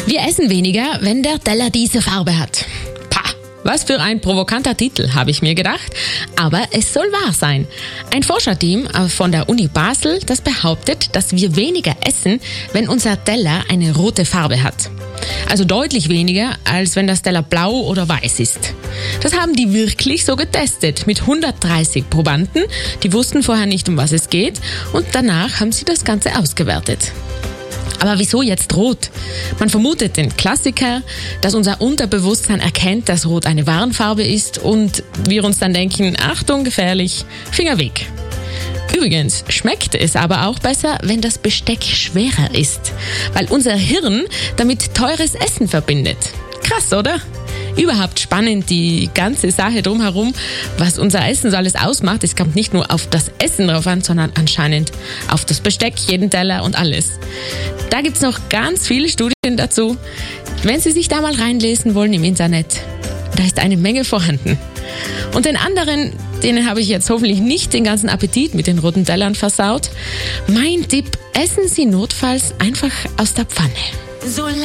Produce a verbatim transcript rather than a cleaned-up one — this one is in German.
Wir essen weniger, wenn der Teller diese Farbe hat. Pah, was für ein provokanter Titel, habe ich mir gedacht. Aber es soll wahr sein. Ein Forscherteam von der Uni Basel, das behauptet, dass wir weniger essen, wenn unser Teller eine rote Farbe hat. Also deutlich weniger, als wenn das Teller blau oder weiß ist. Das haben die wirklich so getestet mit hundertdreißig Probanden. Die wussten vorher nicht, um was es geht. Und danach haben sie das Ganze ausgewertet. Aber wieso jetzt rot? Man vermutet den Klassiker, dass unser Unterbewusstsein erkennt, dass Rot eine Warnfarbe ist und wir uns dann denken, Achtung, gefährlich, Finger weg. Übrigens schmeckt es aber auch besser, wenn das Besteck schwerer ist, weil unser Hirn damit teures Essen verbindet. Krass, oder? Überhaupt spannend, die ganze Sache drumherum, was unser Essen so alles ausmacht. Es kommt nicht nur auf das Essen drauf an, sondern anscheinend auf das Besteck, jeden Teller und alles. Da gibt's noch ganz viele Studien dazu. Wenn Sie sich da mal reinlesen wollen im Internet, da ist eine Menge vorhanden. Und den anderen, denen habe ich jetzt hoffentlich nicht den ganzen Appetit mit den roten Tellern versaut. Mein Tipp, essen Sie notfalls einfach aus der Pfanne. So